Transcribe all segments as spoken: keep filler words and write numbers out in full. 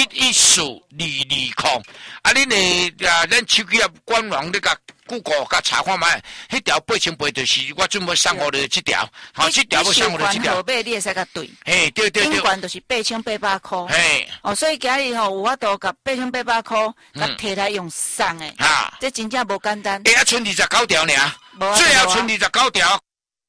一四二二空。啊，恁诶啊，咱手机啊官网那个。Google 甲查看卖，迄条八千八就是我准备送互你即条，好，即条要送互你即条。号码你会使甲对。 嘿，对对对。 顶悬就是八千八百块。 嘿。 哦，所以今日吼有法度甲八千八百块，甲摕来用送诶。啊。这真正无简单。 哎，啊，剩二十九条尔，最后剩二十九条。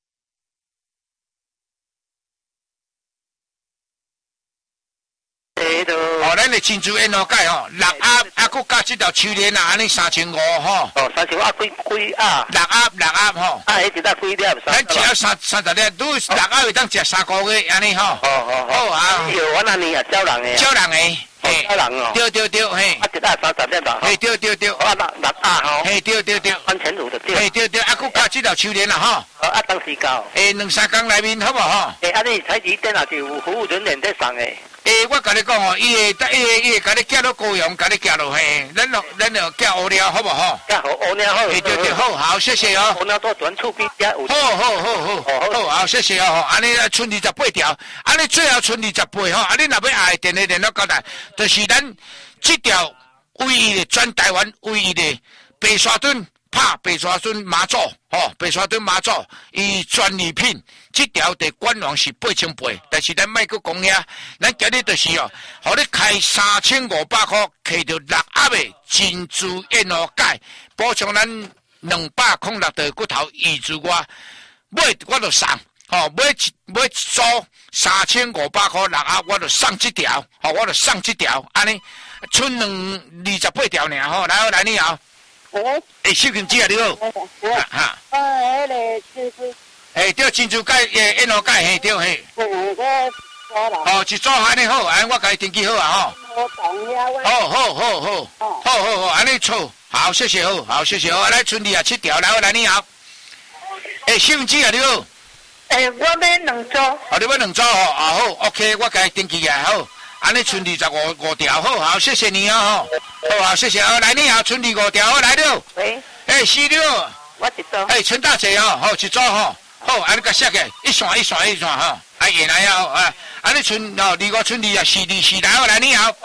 哦，咱的珍珠烟罗钙吼，六盒啊，佮加即条秋莲啊，安尼三千五吼。 哦，三千五啊，几几啊？ 六盒六盒吼。 啊，迄一袋几粒？ 咱只要三三十粒，如果六盒会当食三个月安尼吼。 哦哦好啊。 有我那年啊，招人诶。 招人诶。 嘿，招人哦。 对对对，嘿。 啊，一袋三十粒吧。 嘿，对对对。 啊，六六盒吼。 嘿，对对对。 三千五就对。 嘿，对对，啊，佮加即条秋莲啦吼。 哦，啊，当时到。 诶，两三工内面好无吼？ 诶，啊，你采集电啊，就有服务人员在送诶。 诶，我甲你讲哦，伊会，伊会，伊会甲你寄到高雄，甲你寄落嘿，咱就咱就寄乌料，好不好？ 寄好乌料好。 对对对，好好，谢谢哦。 乌料做短处比较有。 好好好好，好好，谢谢哦。安尼剩二十八条，安尼最后剩二十八吼，啊，你若要爱电话联络交代，就是咱这条唯一的全台湾唯一的白沙屯拍白沙屯麻祖，吼，白沙屯麻祖伊专利品。这条的官网是八千八，但是咱卖个讲遐，咱今日就是哦，互你开三千五百块，摕到六盒的珍珠燕窝钙，补充咱两百空六的骨头移植我，买我就送，吼，买一买一组三千五百块六盒，我就送这条，吼，我就送这条，安尼，剩两二十八条尔，吼，来来你好， 诶， 诶，小金姐你好， 哈，啊，迄个珍珠。 嘿，对，珍珠钙、诶，燕窝钙，嘿，对，嘿。 嗯，个抓啦。 哦，一组安尼好，安尼我甲你登记好啊，吼。 我讲遐我。 好好好好，好好好，安尼错，好，谢谢，好，好，谢谢，好，来，村里啊，七条，来，我来你好。诶，姓子啊，你好。 诶，我要两组。 哦，你要两组哦，啊好 ，OK，我甲你登记起来，好，安尼村里十五五条，好好，谢谢你哦，吼，好好，谢谢，好，来你好，村里五条，好，来了。 喂。 诶，四六。 我一组。 诶，陈大姐哦，好，一组吼。好，安尼甲写个一线一线一线吼，啊，原来啊，啊，安尼村哦，二五村二啊，四二四来，我来你好。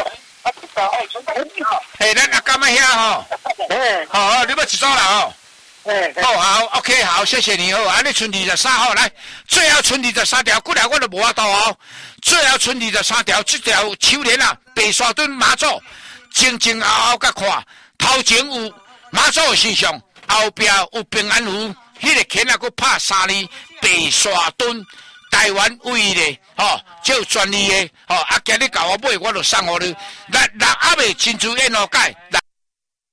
嘿，咱阿干嘛遐吼？ 嗯。 好好，你要一组啦吼。 嗯。 好好 ，OK， 好，谢谢你好，安尼村二十三号来，最后村二十三条，过来我都无法度哦。最后村二十三条，这条秋莲啊，白沙屯马祖，前前后后甲看，头前有马祖的形象，后壁有平安符。迄个钱啊，佮拍三年白沙屯台湾唯一的，吼，就专利的，吼，啊，今日甲我买，我就送互你，六六盒的珍珠燕窝钙。